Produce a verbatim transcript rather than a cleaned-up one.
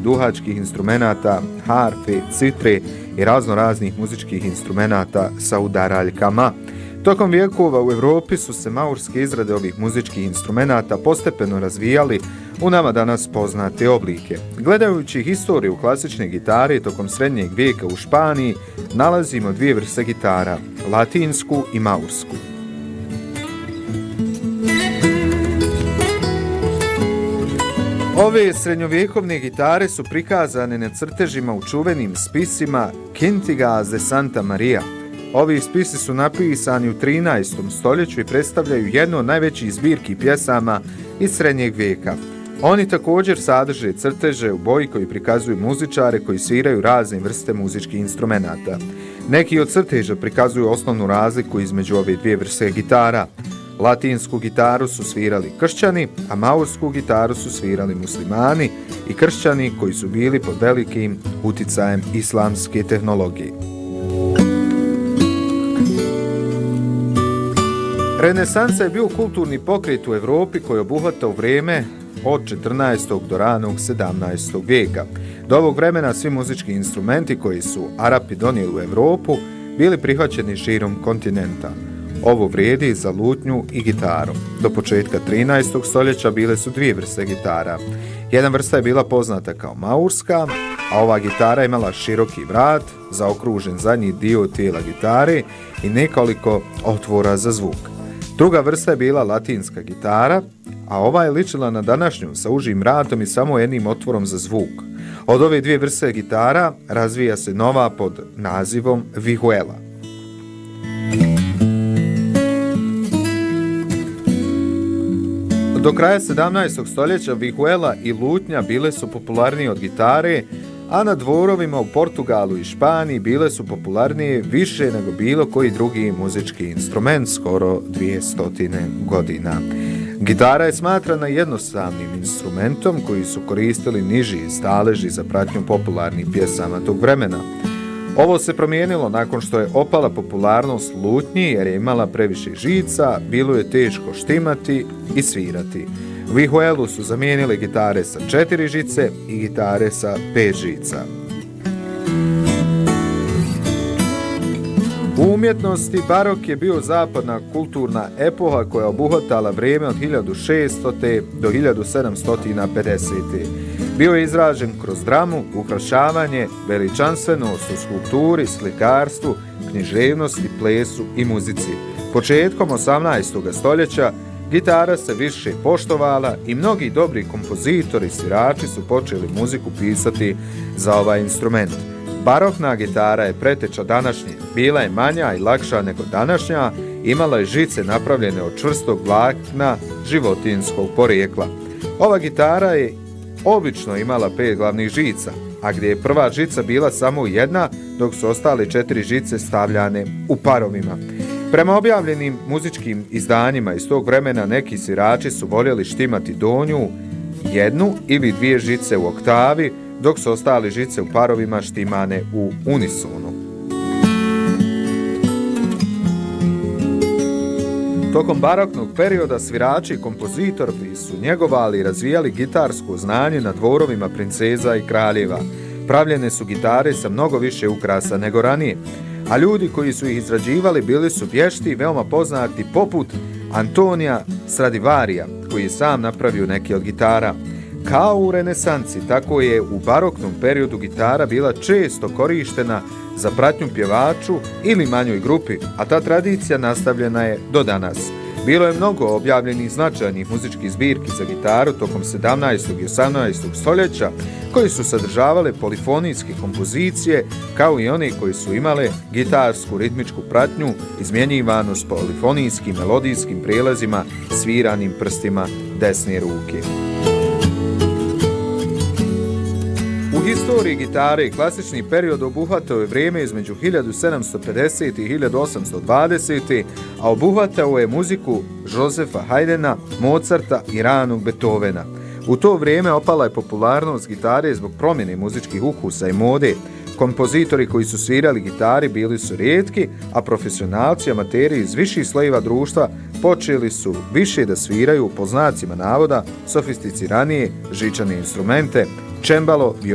duhačkih instrumenata, harfe, citre i razno raznih muzičkih instrumenata sa udaraljkama. Tokom vijekova u Europi su se maurske izrade ovih muzičkih instrumenata postepeno razvijali u nama danas poznate oblike. Gledajući historiju klasične gitare tokom srednjeg vijeka u Španiji, nalazimo dvije vrste gitara, latinsku i maursku. Ove srednjovjekovne gitare su prikazane na crtežima u čuvenim spisima Cantigas de Santa Maria. Ovi spisi su napisani u trinaestom stoljeću i predstavljaju jednu od najvećih zbirki pjesama iz srednjeg vijeka. Oni također sadrže crteže u boji koji prikazuju muzičare koji sviraju razne vrste muzičkih instrumenata. Neki od crteža prikazuju osnovnu razliku između ove dvije vrste gitara. Latinsku gitaru su svirali kršćani, a maursku gitaru su svirali muslimani i kršćani koji su bili pod velikim uticajem islamske tehnologije. Renesansa je bio kulturni pokret u Europi koji obuhvata u vrijeme od četrnaestog do ranog sedamnaestog vijeka. Do ovog vremena svi muzički instrumenti koji su Arapi donijeli u Europu bili prihvaćeni širom kontinenta. Ovo vrijedi za lutnju i gitaru. Do početka trinaestog stoljeća bile su dvije vrste gitara. Jedna vrsta je bila poznata kao maurska, a ova gitara imala široki vrat, zaokružen zadnji dio tijela gitare i nekoliko otvora za zvuk. Druga vrsta je bila latinska gitara, a ova je ličila na današnju sa užim vratom i samo jednim otvorom za zvuk. Od ove dvije vrste gitara razvija se nova pod nazivom vihuela. Do kraja sedamnaestog stoljeća vihuela i lutnja bile su popularnije od gitare, a na dvorovima u Portugalu i Španiji bile su popularnije više nego bilo koji drugi muzički instrument skoro dvjesto godina. Gitara je smatrana jednostavnim instrumentom koji su koristili niži staleži za pratnju popularnih pjesama tog vremena. Ovo se promijenilo nakon što je opala popularnost lutnji jer je imala previše žica, bilo je teško štimati i svirati. Vihuelu su zamijenili gitare sa četiri žice i gitare sa pet žica. U umjetnosti barok je bio zapadna kulturna epoha koja je obuhvatala vrijeme od hiljadu šeststote do hiljadu sedamsto pedesete. Bio je izražen kroz dramu, ukrašavanje, veličanstvenost u skulpturi, slikarstvu, književnosti, plesu i muzici. Početkom osamnaestog stoljeća gitara se više poštovala i mnogi dobri kompozitori i svirači su počeli muziku pisati za ovaj instrument. Barokna gitara je preteča današnje, bila je manja i lakša nego današnja, imala je žice napravljene od čvrstog vlakna životinjskog porijekla. Ova gitara je obično imala pet glavnih žica, a gdje je prva žica bila samo jedna, dok su ostale četiri žice stavljane u parovima. Prema objavljenim muzičkim izdanjima iz tog vremena neki svirači su voljeli štimati donju, jednu ili dvije žice u oktavi, dok su ostale žice u parovima štimane u unisonu. Tokom baroknog perioda svirači i kompozitori su njegovali i razvijali gitarsko znanje na dvorovima princeza i kraljeva. Pravljene su gitare sa mnogo više ukrasa nego ranije, a ljudi koji su ih izrađivali bili su vješti i veoma poznati poput Antonija Stradivarija, koji je sam napravio neke od gitara. Kao u renesansi, tako je u baroknom periodu gitara bila često korištena za pratnju pjevaču ili manjoj grupi, a ta tradicija nastavljena je do danas. Bilo je mnogo objavljenih značajnih muzičkih zbirki za gitaru tokom sedamnaestog i osamnaestog stoljeća koji su sadržavale polifonijske kompozicije kao i one koji su imale gitarsku ritmičku pratnju izmjenjivanu s polifonijskim melodijskim prijelazima sviranim prstima desne ruke. U historiji gitare klasični period obuhvatao je vrijeme između hiljadu sedamsto pedesete i hiljadu osamsto dvadesete. a obuhvatao je muziku Josefa Haydna, Mozarta i ranog Beethovena. U to vrijeme opala je popularnost gitare zbog promjene muzičkih ukusa i mode. Kompozitori koji su svirali gitari bili su rijetki, a profesionalci amateri iz viših slojeva društva počeli su više da sviraju po znacima navoda sofisticiranije žičane instrumente, čembalo,